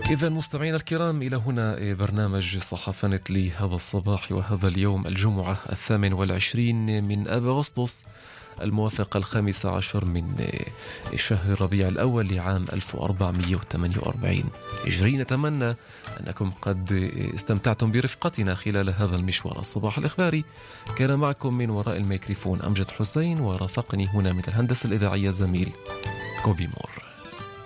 إذا مستمعينا الكرام، إلى هنا برنامج صحافنت لهذا الصباح وهذا اليوم الجمعة 28 من آب أغسطس الموافق 15 من شهر ربيع الأول لعام 1448 هجري. نتمنى أنكم قد استمتعتم برفقتنا خلال هذا المشوار. الصباح الإخباري كان معكم من وراء الميكروفون أمجد حسين، ورافقني هنا من الهندسة الإذاعية زميل كوبي مور.